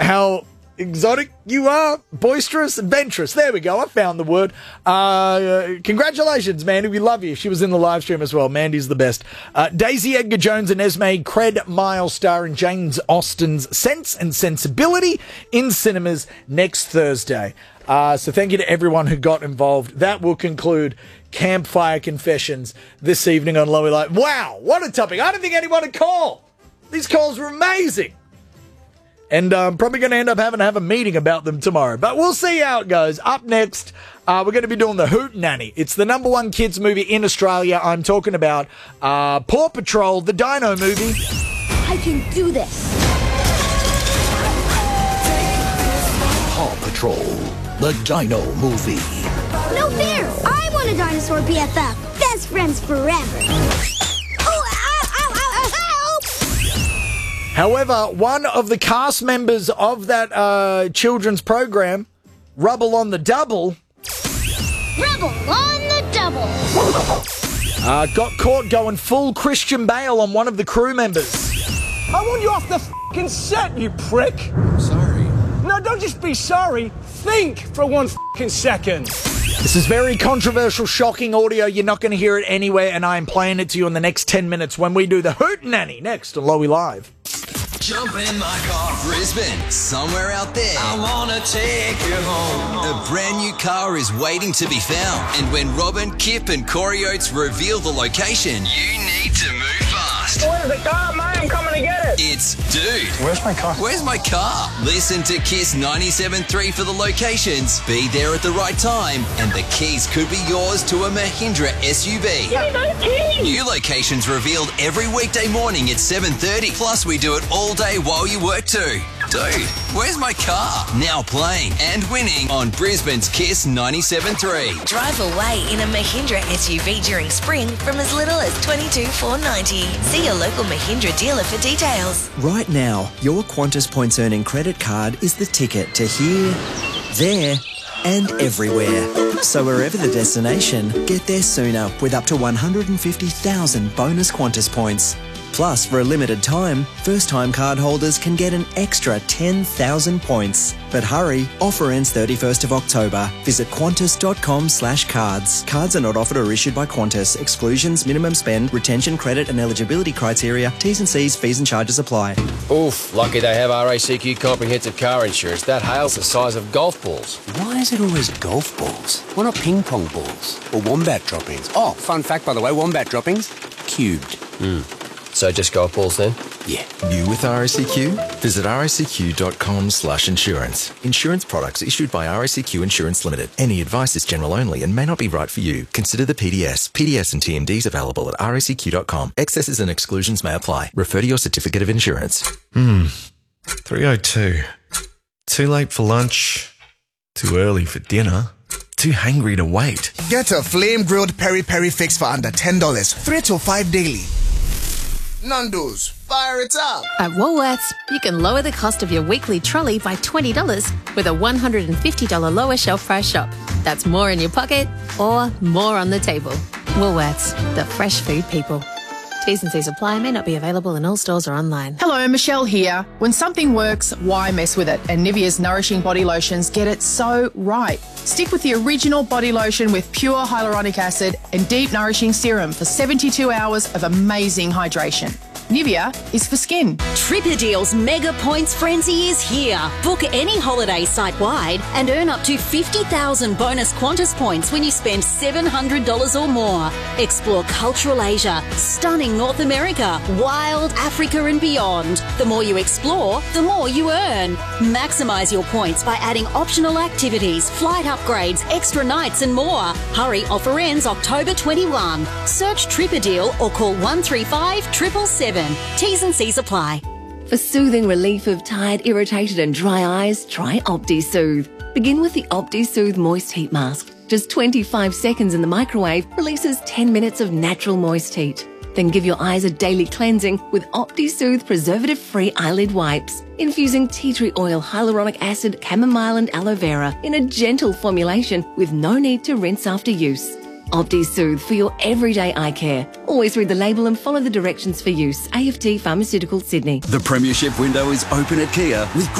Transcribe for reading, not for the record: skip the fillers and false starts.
how exotic you are, boisterous, adventurous. There we go. I found the word. Congratulations, Mandy. We love you. She was in the live stream as well. Mandy's the best. Daisy Edgar Jones and Esme Cred Miles star in James Austen's Sense and Sensibility in cinemas next Thursday. So thank you to everyone who got involved. That will conclude Campfire Confessions this evening on Lowy Live. Wow, what a topic. I don't think anyone would call. These calls were amazing. And I'm probably going to end up having to have a meeting about them tomorrow. But we'll see how it goes. Up next, we're going to be doing the Hootenanny. It's the number one kids movie in Australia. I'm talking about Paw Patrol, the Dino movie. I can do this. Paw Patrol, the Dino movie. No fear. I want a dinosaur BFF. Best friends forever. However, one of the cast members of that children's program, Rubble on the Double... Rubble on the Double! got caught going full Christian Bale on one of the crew members. I want you off the f***ing set, you prick! Sorry. No, don't just be sorry. Think for 1 f***ing second. This is very controversial, shocking audio. You're not going to hear it anywhere, and I am playing it to you in the next 10 minutes when we do the Hootenanny next on Lowy Live. Jump in my car, Brisbane, somewhere out there. I wanna take you home. A brand new car is waiting to be found. And when Robin, Kip and Corey Oates reveal the location, you need to move fast. Where's the car, mate? I'm coming to get it. It's Dude. Where's my car? Where's my car? Listen to Kiss 97.3 for the locations. Be there at the right time. And the keys could be yours to a Mahindra SUV. No kidding. New locations revealed every weekday morning at 7:30. Plus, we do it all day while you work too. Dude, where's my car? Now playing and winning on Brisbane's Kiss 97.3. Drive away in a Mahindra SUV during spring from as little as $22,490. See your local Mahindra dealer for details. Right now, your Qantas points earning credit card is the ticket to here, there, and everywhere. So wherever the destination, get there sooner with up to 150,000 bonus Qantas points. Plus, for a limited time, first-time card holders can get an extra 10,000 points. But hurry, offer ends 31st of October. Visit qantas.com/cards. Cards are not offered or issued by Qantas. Exclusions, minimum spend, retention, credit and eligibility criteria, T's and C's, fees and charges apply. Oof, lucky they have RACQ comprehensive car insurance. That hail's the size of golf balls. Why is it always golf balls? Why not ping pong balls? Or wombat droppings? Oh, fun fact, by the way, wombat droppings, cubed. So just golf balls then? Yeah. You with RACQ? Visit racq.com/insurance. Insurance products issued by RACQ Insurance Limited. Any advice is general only and may not be right for you. Consider the PDS. PDS and TNDs available at racq.com. Excesses and exclusions may apply. Refer to your certificate of insurance. 3:02. Too late for lunch. Too early for dinner. Too hungry to wait. Get a flame-grilled peri-peri fix for under $10. 3 till 5 daily. Nando's, fire it up! At Woolworths, you can lower the cost of your weekly trolley by $20 with a $150 lower shelf price shop. That's more in your pocket or more on the table. Woolworths, the fresh food people. T's and C's apply, may not be available in all stores or online. Hello, Michelle here. When something works, why mess with it? And Nivea's Nourishing Body Lotions get it so right. Stick with the original body lotion with pure hyaluronic acid and deep nourishing serum for 72 hours of amazing hydration. Nivea is for skin. Tripper Deals Mega Points Frenzy is here. Book any holiday site-wide and earn up to 50,000 bonus Qantas points when you spend $700 or more. Explore cultural Asia, stunning North America, wild Africa and beyond. The more you explore, the more you earn. Maximise your points by adding optional activities, flight upgrades, extra nights and more. Hurry, offer ends October 21. Search Tripper Deal or call 135 777. T's and C's apply. For soothing relief of tired, irritated and dry eyes, try OptiSoothe. Begin with the OptiSoothe Moist Heat Mask. Just 25 seconds in the microwave releases 10 minutes of natural moist heat. Then give your eyes a daily cleansing with OptiSoothe preservative-free eyelid wipes, infusing tea tree oil, hyaluronic acid, chamomile and aloe vera in a gentle formulation with no need to rinse after use. OptiSoothe for your everyday eye care. Always read the label and follow the directions for use. AFT Pharmaceuticals, Sydney. The premiership window is open at Kia with